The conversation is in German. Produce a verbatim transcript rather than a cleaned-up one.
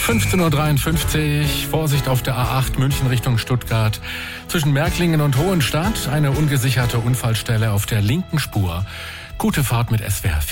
fünfzehn Uhr dreiundfünfzig, Vorsicht auf der A acht München Richtung Stuttgart. Zwischen Märklingen und Hohenstadt eine ungesicherte Unfallstelle auf der linken Spur. Gute Fahrt mit S W R vier.